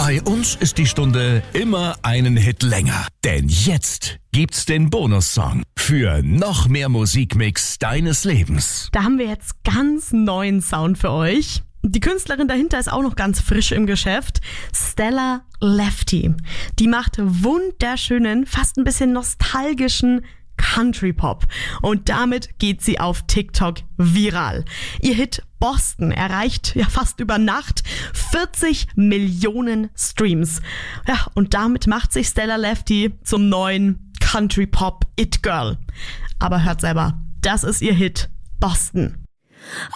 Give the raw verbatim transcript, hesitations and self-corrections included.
Bei uns ist die Stunde immer einen Hit länger. Denn jetzt gibt's den Bonussong für noch mehr Musikmix deines Lebens. Da haben wir jetzt ganz neuen Sound für euch. Die Künstlerin dahinter ist auch noch ganz frisch im Geschäft. Stella Lefty. Die macht wunderschönen, fast ein bisschen nostalgischen Country Pop. Und damit geht sie auf TikTok viral. Ihr Hit Boston erreicht ja fast über Nacht vierzig Millionen Streams. Ja, und damit macht sich Stella Lefty zum neuen Country Pop It Girl. Aber hört selber, das ist ihr Hit Boston.